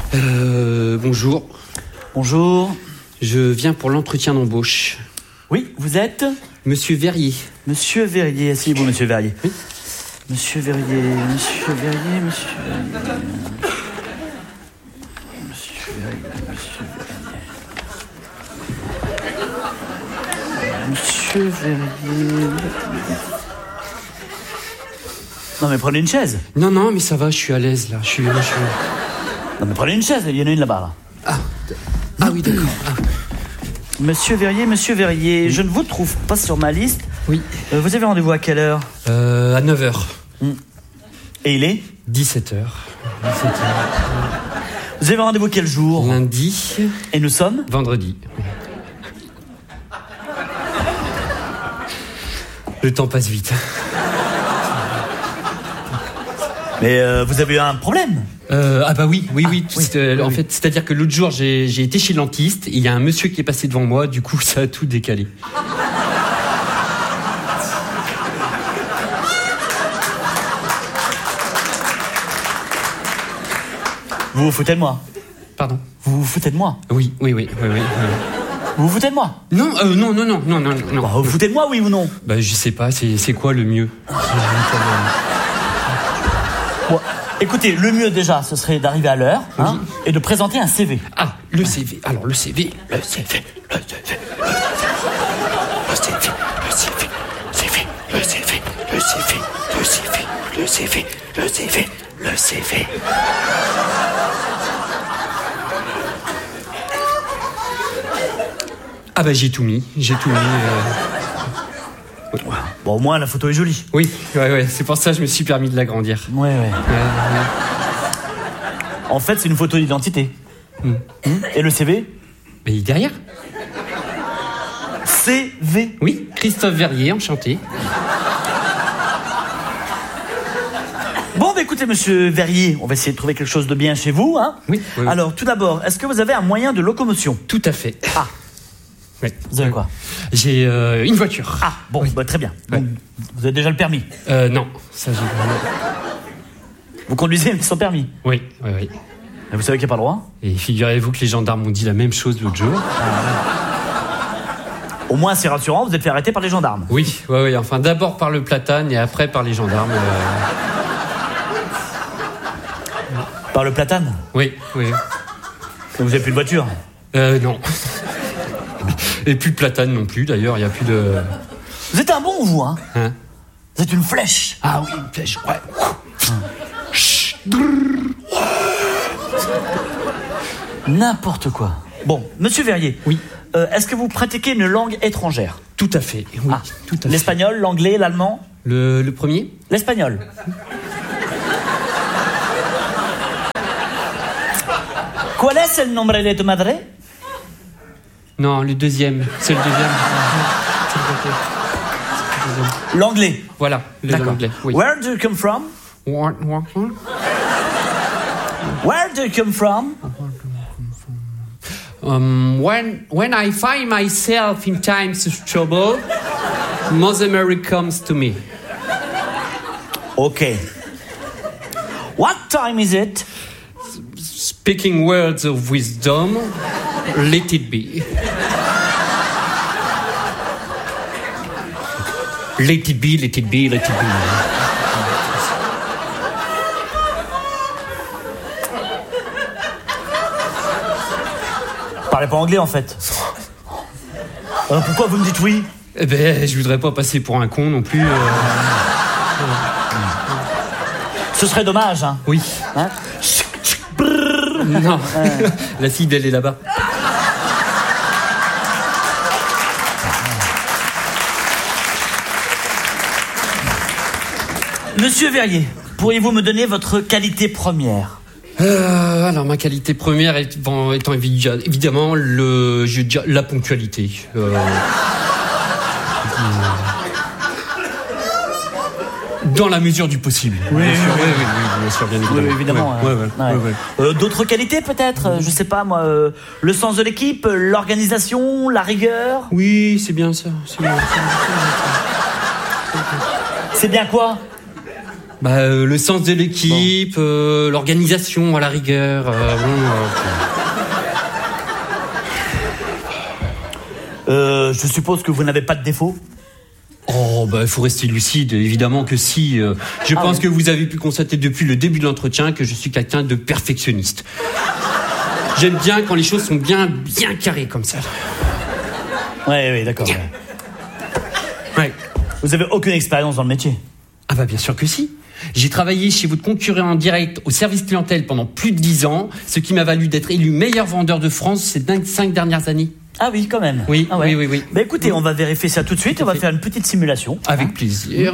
Bonjour. Bonjour. Je viens pour l'entretien d'embauche. Oui, vous êtes Monsieur Verrier. Monsieur Verrier, asseyez-vous, monsieur Verrier. Oui. Monsieur Verrier, monsieur Verrier, monsieur Verrier. Monsieur Verrier, monsieur Verrier. Monsieur Verrier. Non mais prenez une chaise. Non, mais ça va, je suis à l'aise là. Je suis... Non mais prenez une chaise, il y en a une là-bas là. Ah oui, d'accord. Monsieur Verrier, oui. Je ne vous trouve pas sur ma liste. Oui. Vous avez rendez-vous à quelle heure? À 9h. Et il est 17h. Vous avez rendez-vous quel jour? Lundi. Et nous sommes vendredi. Le temps passe vite. Mais vous avez eu un problème? Ah bah oui. Oui. En fait, c'est-à-dire que l'autre jour, j'ai été chez le dentiste et il y a un monsieur qui est passé devant moi, du coup, ça a tout décalé. Vous vous foutez de moi? Pardon? Vous vous foutez de moi? Oui. Vous vous foutez de moi? Non. Bah, vous vous foutez de moi, oui ou non? Bah je sais pas, c'est quoi le mieux? Bon, écoutez, le mieux déjà, ce serait d'arriver à l'heure, hein, et de présenter un CV. Ah, le CV. Alors le CV. Ah bah j'ai tout mis. Bon, au moins la photo est jolie. Oui, ouais, c'est pour ça que je me suis permis de l'agrandir. Ouais. En fait, c'est une photo d'identité. Et le CV? Mais il est derrière. CV. Oui, Christophe Verrier, enchanté. Bon, bah, écoutez, monsieur Verrier, on va essayer de trouver quelque chose de bien chez vous, hein. Oui. Alors, tout d'abord, est-ce que vous avez un moyen de locomotion? Tout à fait. Ah. Oui. Vous avez quoi? J'ai une voiture. Ah, bon, bah, très bien. Donc, vous avez déjà le permis? Non, ça j'ai... Vous conduisez sans permis? Oui. Mais vous savez qu'il n'y a pas le droit? Et figurez-vous que les gendarmes m'ont dit la même chose l'autre jour. Au moins, c'est rassurant, vous êtes fait arrêter par les gendarmes. Oui. Enfin, d'abord par le platane et après par les gendarmes. Par le platane? Oui. Donc, vous n'avez plus de voiture? Non. Et plus de platane non plus, d'ailleurs, il n'y a plus de... Vous êtes un bon, vous, hein? Vous êtes une flèche. Ah oui, une flèche, ouais. N'importe quoi. Bon, monsieur Verrier. Oui. Est-ce que vous pratiquez une langue étrangère? Tout à fait, oui. Tout à fait. L'espagnol, l'anglais, l'allemand? Le premier? L'espagnol. ¿Cuál es el nombre de tu madre? Non, le deuxième. C'est le deuxième. L'anglais. Voilà, l'anglais. Oui. Where do you come from? What? Where do you come from? When I find myself in times of trouble, Mother Mary comes to me. Okay. What time is it? Speaking words of wisdom, let it be. Let it be, let it be, let it be. Parlez pas anglais en fait. Pourquoi vous me dites oui? Eh ben, je voudrais pas passer pour un con non plus. Ce serait dommage, hein. Oui. Hein? Non. La fille, elle est là-bas. Monsieur Verrier, pourriez-vous me donner votre qualité première? Alors, ma qualité première étant évidemment je veux dire, la ponctualité. Dans la mesure du possible. Oui, bien sûr, bien évidemment. Oui, évidemment. Ouais. D'autres qualités peut-être? Je sais pas moi, le sens de l'équipe, l'organisation, la rigueur? Oui, c'est bien ça. C'est bien quoi? Le sens de l'équipe, l'organisation à la rigueur. Je suppose que vous n'avez pas de défaut. Il faut rester lucide, évidemment que si. Je pense que vous avez pu constater depuis le début de l'entretien que je suis quelqu'un de perfectionniste. J'aime bien quand les choses sont bien carrées comme ça. Ouais, d'accord. Ouais. Vous avez aucune expérience dans le métier? Bien sûr que si. J'ai travaillé chez votre concurrent en direct au service clientèle pendant plus de 10 ans, ce qui m'a valu d'être élu meilleur vendeur de France ces 5 dernières années. Ah oui, quand même. Oui. Écoutez, on va vérifier ça tout de suite. On va faire une petite simulation. Avec plaisir.